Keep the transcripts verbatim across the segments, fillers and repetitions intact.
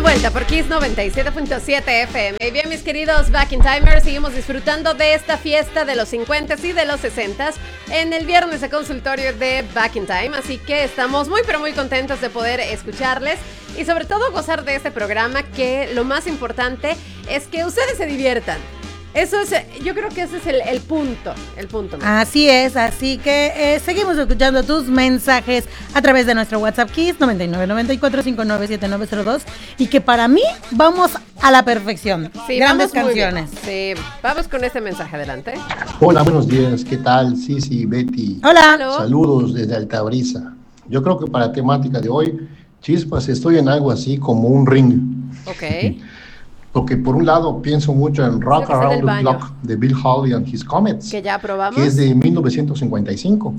vuelta por Kiss noventa y siete punto siete F M. Y bien, mis queridos Back in Timers, seguimos disfrutando de esta fiesta de los cincuenta y de los sesenta en el viernes de consultorio de Back in Time. Así que estamos muy pero muy contentos de poder escucharles y sobre todo gozar de este programa, que lo más importante es que ustedes se diviertan. Eso es, yo creo que ese es el, el punto, el punto. Así es, así que eh, seguimos escuchando tus mensajes a través de nuestro WhatsApp Kiss noventa y nueve, noventa y cuatro, cincuenta y nueve, setenta y nueve cero dos, y que para mí vamos a la perfección. Sí, grandes vamos canciones. Sí, vamos con este mensaje, adelante. Hola, buenos días, ¿qué tal? Sisi, Betty. Hola. Hello. Saludos desde Altabrisa. Yo creo que para la temática de hoy, chispas, estoy en algo así como un ring. Ok. Porque por un lado pienso mucho en Rock Creo que está en Around el the baño. Clock de Bill Haley and His Comets, Que ya aprobamos. que es de mil novecientos cincuenta y cinco,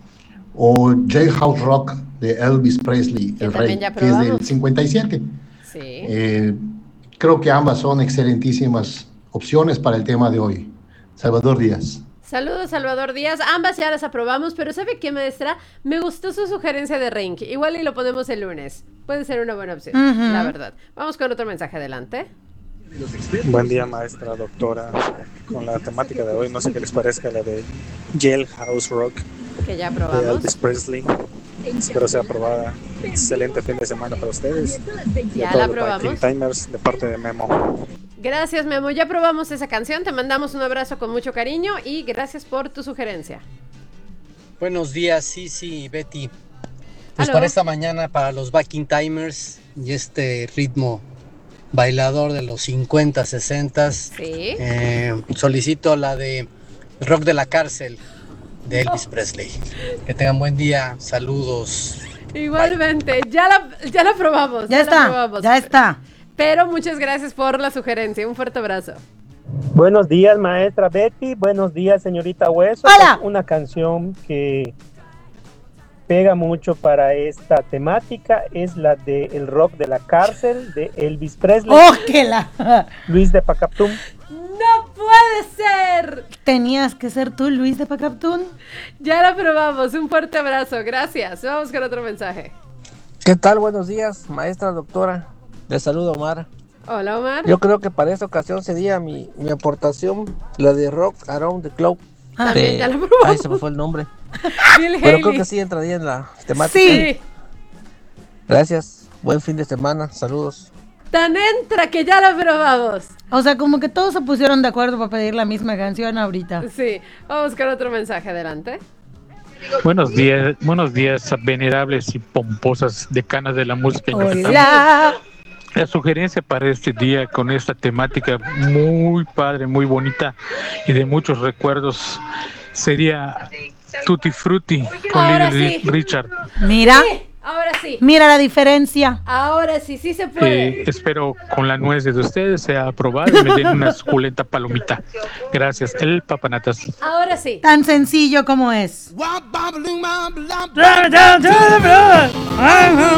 o Jailhouse Rock de Elvis Presley, Que el también rey, ya que es aprobamos. del cincuenta y siete. Sí. Eh, creo que ambas son excelentísimas opciones para el tema de hoy. Salvador Díaz. Saludos, Salvador Díaz. Ambas ya las aprobamos, pero ¿sabe qué, maestra? Me gustó su sugerencia de Ring. Igual y lo ponemos el lunes. Puede ser una buena opción, Ujú. la verdad. Vamos con otro mensaje, adelante. Buen día, maestra, doctora. Con la temática de hoy, no sé qué les parezca la de Jailhouse Rock Que ya de aprobamos. Elvis Presley. Espero sea aprobada. Excelente fin de semana para ustedes. Y Ya a todos la los aprobamos. Back in Timers de parte de Memo. Gracias, Memo. Ya probamos esa canción. Te mandamos un abrazo con mucho cariño y gracias por tu sugerencia. Buenos días, Sisi y Betty. Pues Aló. para esta mañana, para los Backing Timers y este ritmo bailador de los cincuenta, sesenta, Sí. eh, solicito la de Rock de la Cárcel de Elvis Presley. Que tengan buen día, saludos. Igualmente. Ya la, ya la probamos. Ya la está, probamos. ya está. Pero muchas gracias por la sugerencia. Un fuerte abrazo. Buenos días, maestra Betty. Buenos días, señorita Hueso. Hola. Pues una canción que pega mucho para esta temática es la de El Rock de la Cárcel de Elvis Presley. ¡Oh, que la! Luis de Pacaptum. ¡No puede ser! Tenías que ser tú, Luis de Pacaptún. Ya la probamos. Un fuerte abrazo. Gracias. Vamos con otro mensaje. ¿Qué tal? Buenos días, maestra doctora. Les saludo, Omar. Hola, Omar. Yo creo que para esta ocasión sería mi, mi aportación, la de Rock Around the Clock. También de- ya la probamos. Ay, se me fue el nombre. Bill Pero Haley. creo que sí entraría en la temática. Sí. Gracias. Buen fin de semana. Saludos. Tan entra que ya la probamos. O sea, como que todos se pusieron de acuerdo para pedir la misma canción ahorita. Sí. Vamos con otro mensaje. Adelante. Buenos días, buenos días, venerables y pomposas decanas de la música en Yucatán. Hola. La sugerencia para este día con esta temática muy padre, muy bonita y de muchos recuerdos sería Tutti Frutti con Ahora Little sí. Richard. Mira, Sí, ahora sí. mira la diferencia. Ahora sí, sí se puede. Eh, espero con la nuez de ustedes sea aprobada y me den una suculenta palomita. Gracias, el papanatas. Ahora sí. Tan sencillo como es.